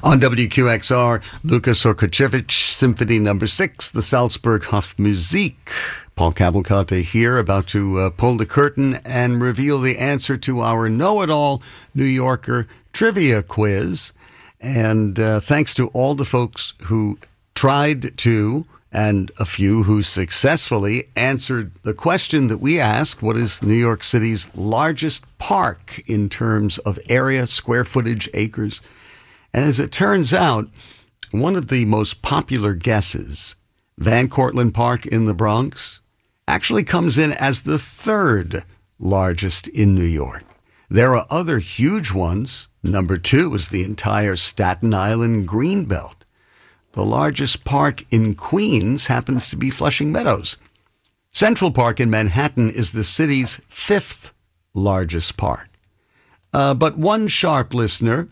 On WQXR, Lukas Orkochevich, Symphony No. 6, the Salzburg Hofmusik. Paul Cavalcante here, about to pull the curtain and reveal the answer to our know-it-all New Yorker trivia quiz. And thanks to all the folks who tried to, and a few who successfully answered the question that we asked: what is New York City's largest park in terms of area, square footage, acres? And as it turns out, one of the most popular guesses, Van Cortlandt Park in the Bronx, actually comes in as the third largest in New York. There are other huge ones. Number 2 is the entire Staten Island Greenbelt. The largest park in Queens happens to be Flushing Meadows. Central Park in Manhattan is the city's 5th largest park. But one sharp listener,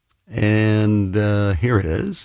and here it is,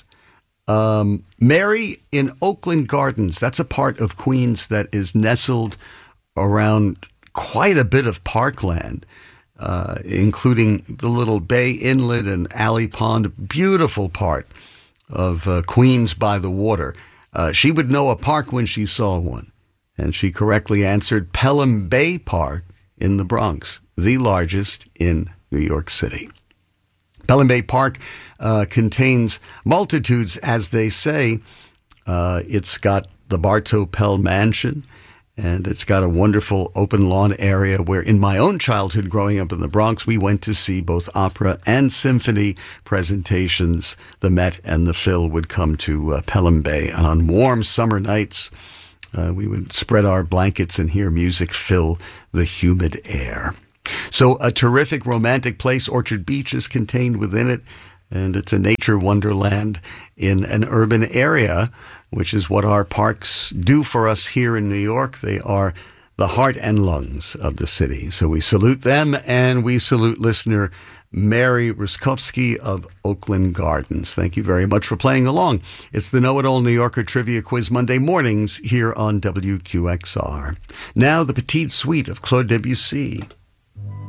Mary in Oakland Gardens. That's a part of Queens that is nestled around quite a bit of parkland, including the little Bay Inlet and Alley Pond, a beautiful part of Queens by the water. She would know a park when she saw one, and she correctly answered Pelham Bay Park in the Bronx, the largest in New York City. Pelham Bay Park contains multitudes, as they say. It's got the Bartow Pell Mansion, and it's got a wonderful open lawn area where, in my own childhood growing up in the Bronx, we went to see both opera and symphony presentations. The Met and the Phil would come to Pelham Bay, and on warm summer nights, we would spread our blankets and hear music fill the humid air. So a terrific romantic place. Orchard Beach is contained within it, and it's a nature wonderland in an urban area, which is what our parks do for us here in New York. They are the heart and lungs of the city. So we salute them, and we salute listener Mary Ruskowski of Oakland Gardens. Thank you very much for playing along. It's the Know-It-All New Yorker Trivia Quiz Monday mornings here on WQXR. Now the Petite Suite of Claude Debussy.